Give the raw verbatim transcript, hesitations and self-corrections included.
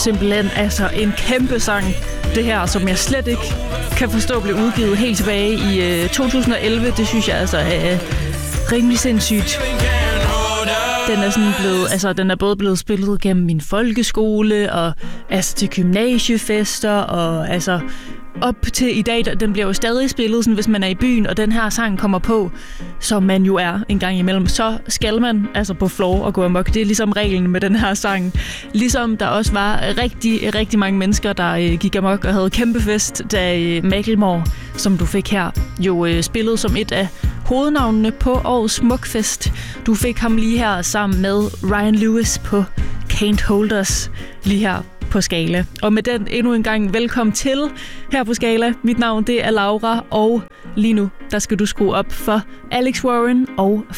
simpelthen altså en kæmpe sang, det her, som jeg slet ikke kan forstå blev udgivet helt tilbage i øh, to tusind og elleve. Det synes jeg altså er øh, rimelig sindssygt. Den er sådan blevet, altså den er både blevet spillet gennem min folkeskole og altså til gymnasiefester og altså op til i dag, den bliver jo stadig spillet, sådan, hvis man er i byen, og den her sang kommer på, som man jo er en gang imellem, så skal man altså på floor og gå amok. Det er ligesom reglen med den her sang. Ligesom der også var rigtig, rigtig mange mennesker, der øh, gik amok og havde kæmpe fest, da øh, Macklemore, som du fik her, jo øh, spillede som et af hovednavnene på årets Smukfest. Du fik ham lige her sammen med Ryan Lewis på Can't Hold Us lige her på Skala. Og med den endnu en gang velkommen til her på Skala. Mit navn det er Laura, og lige nu der skal du skrue op for Alex Warren og